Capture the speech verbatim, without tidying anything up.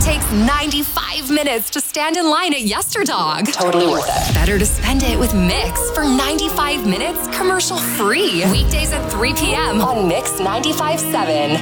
takes ninety-five minutes to stand in line at YesterDog. Totally worth it. Better to spend it with Mix for ninety-five minutes commercial free. Weekdays at three p.m. on Mix ninety-five point seven.